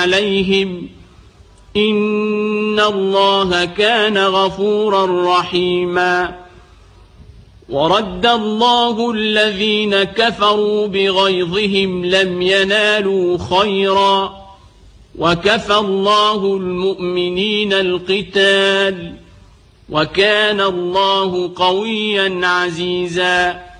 عليهم إن الله كان غفورا رحيما ورد الله الذين كفروا بغيظهم لم ينالوا خيرا وكفى الله المؤمنين القتال وكان الله قويا عزيزا